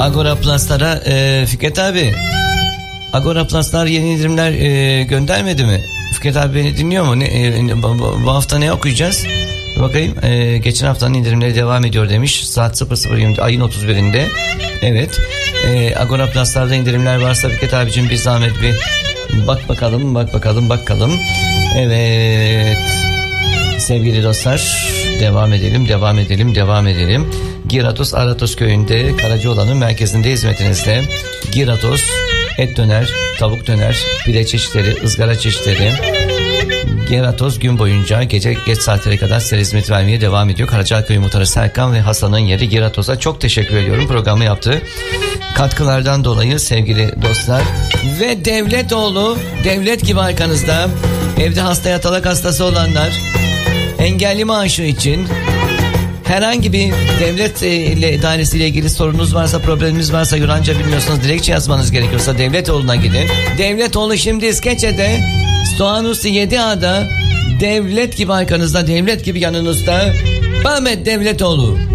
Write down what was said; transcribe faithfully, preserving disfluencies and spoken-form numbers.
Agora Plus'lara e, Fikret abi. Agora Plus'lar yeni indirimler e, göndermedi mi? Fikret abi beni dinliyor mu? Ne, e, bu, bu hafta ne okuyacağız? Bakayım. E, geçen haftanın indirimleri devam ediyor demiş. Saat sıfır sıfır yirmi ayın otuz birinde. Evet. E, Agora Plus'larda indirimler varsa Fikret abicim bir zahmet bir bak bakalım, bak bakalım, bakalım. Evet. Sevgili dostlar, devam edelim, devam edelim, devam edelim. Giratos Aratos köyünde Karacaoğlan'ın merkezinde hizmetinizde. Giratos et döner, tavuk döner, pide çeşitleri, ızgara çeşitleri. Giratos gün boyunca gece geç saatlere kadar size hizmet vermeye devam ediyor. Karacaköy Muhtarı Serkan ve Hasan'ın yeri Giratos'a çok teşekkür ediyorum programı yaptığı katkılardan dolayı sevgili dostlar. Ve Devletoğlu, devlet gibi arkanızda. Evde hasta yatalak hastası olanlar, engelli maaşı için, herhangi bir devlet ile idaresiyle ilgili sorunuz varsa, probleminiz varsa, Yunanca bilmiyorsanız dilekçe yazmanız gerekiyorsa Devletoğlu'na gidin. Devletoğlu şimdi İskeçe'de, Stoğanus yedi A'da, devlet gibi arkanızda, devlet gibi yanınızda. Ahmet Devletoğlu.